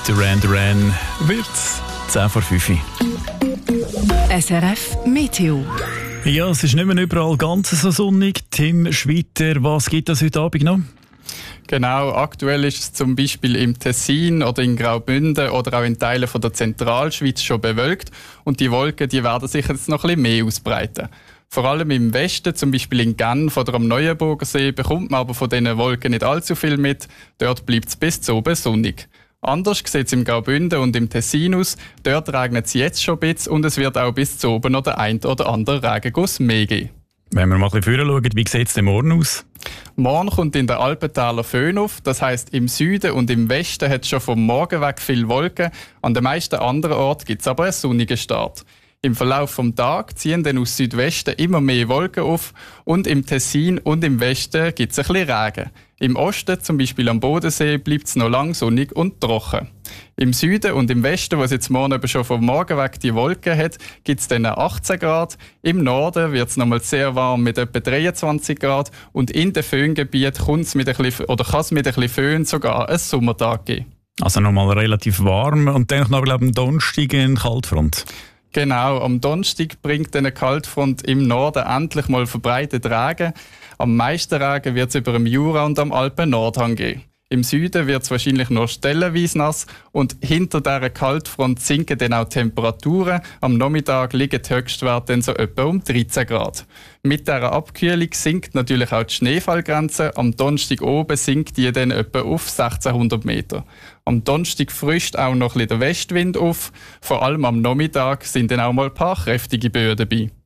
Duran Duran wird 10 vor 5. SRF Meteo. Ja, es ist nicht mehr überall ganz so sonnig. Tim Schweiter, was gibt es heute Abend noch? Genau, aktuell ist es zum Beispiel im Tessin oder in Graubünden oder auch in Teilen von der Zentralschweiz schon bewölkt und die Wolken die werden sich jetzt noch ein bisschen mehr ausbreiten. Vor allem im Westen, zum Beispiel in Genf oder am Neuenburger See, bekommt man aber von diesen Wolken nicht allzu viel mit. Dort bleibt es bis zu oben sonnig. Anders sieht es im Graubünden und im Tessin aus. Dort regnet es jetzt schon ein bisschen und es wird auch bis zu oben noch der ein oder andere Regenguss mehr geben. Wenn wir mal ein bisschen vorher schauen, wie sieht es denn morgen aus? Morgen kommt in der Alpentaler Föhn auf. Das heisst, im Süden und im Westen hat es schon vom Morgen weg viele Wolken. An den meisten anderen Orten gibt es aber einen sonnigen Start. Im Verlauf des Tages ziehen dann aus Südwesten immer mehr Wolken auf und im Tessin und im Westen gibt es ein bisschen Regen. Im Osten, zum Beispiel am Bodensee, bleibt es noch lang sonnig und trocken. Im Süden und im Westen, wo es jetzt morgen aber schon vom Morgen weg die Wolken hat, gibt es dann 18 Grad. Im Norden wird es nochmal sehr warm mit etwa 23 Grad und in den Föhngebieten kann es mit ein bisschen Föhn sogar einen Sommertag geben. Also nochmal relativ warm und dann noch, glaube ich, am Donnerstag eine Kaltfront. Genau, am Donnerstag bringt eine Kaltfront im Norden endlich mal verbreitet Regen. Am meisten Regen wird es über dem Jura und am Alpen-Nordhang geben. Im Süden wird es wahrscheinlich noch stellenweise nass und hinter dieser Kaltfront sinken dann auch die Temperaturen. Am Nachmittag liegen die Höchstwerte dann so etwa um 13 Grad. Mit dieser Abkühlung sinkt natürlich auch die Schneefallgrenze. Am Donnerstag oben sinkt die dann etwa auf 1600 Meter. Am Donnerstag frischt auch noch ein bisschen der Westwind auf. Vor allem am Nachmittag sind dann auch mal ein paar kräftige Böen dabei.